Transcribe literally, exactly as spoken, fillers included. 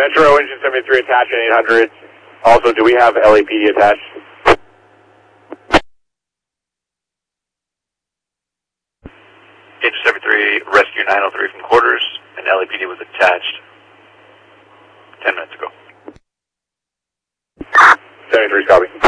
Metro engine seventy-three attached and eight hundred. Also, do we have L A P D attached? Engine seventy-three, rescue nine oh three from quarters, and L A P D was attached ten minutes ago. seventy-three, copy.